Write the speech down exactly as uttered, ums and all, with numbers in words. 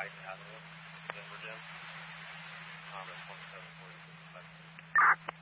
White Avenue, Denver, Jim. Um, it's one seven forty-six.